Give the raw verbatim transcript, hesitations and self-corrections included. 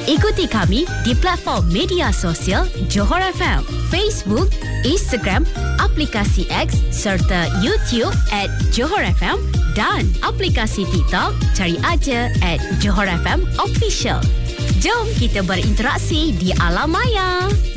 Ikuti kami di platform media sosial Johor F M, Facebook, Instagram, aplikasi X serta YouTube at Johor F M dan aplikasi TikTok, cari aja at Johor F M Official. Jom kita berinteraksi di alam maya.